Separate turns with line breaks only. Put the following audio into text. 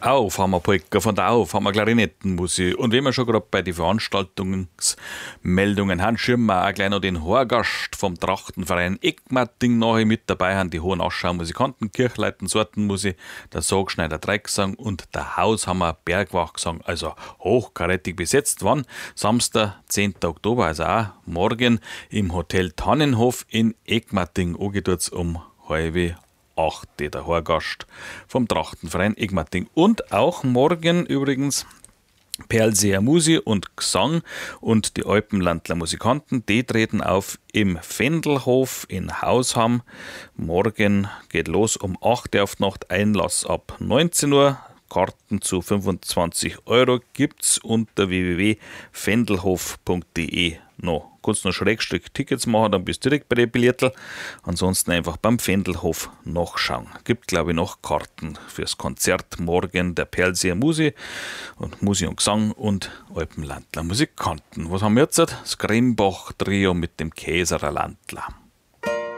Auf haben wir Polka, von da auf haben wir Klarinettenmusik. Und wenn wir schon gerade bei den Veranstaltungsmeldungen haben, schieben wir auch gleich noch den Horgast vom Trachtenverein Egmating nachher mit dabei, haben die Hohen Ausschau-Musikanten, Kirchleiten, Sortenmusik, der Sogschneider Dreiecksang und der Haushammer Bergwachgesang, also hochkarätig besetzt. Wann? Samstag, 10. Oktober, also auch morgen im Hotel Tannenhof in Egmating. Angeht's um halbe 8, der Horgast vom Trachtenverein Egmating. Und auch morgen übrigens Perlseer Musik und Gesang und die Alpenlandler Musikanten, die treten auf im Fendelhof in Hausham. Morgen geht los um 8 Uhr auf die Nacht, Einlass ab 19 Uhr. Karten zu 25 € gibt's unter www.fendelhof.de noch. Kannst noch Schrägstrich-Tickets machen, dann bist du direkt bei den Billettel. Ansonsten einfach beim Fendelhof nachschauen. Gibt, glaube ich, noch Karten fürs Konzert morgen der Perlseer Musik und Gesang und Alpenlandler Musikanten. Was haben wir jetzt? Das Grimbach-Trio mit dem Käserer Landler.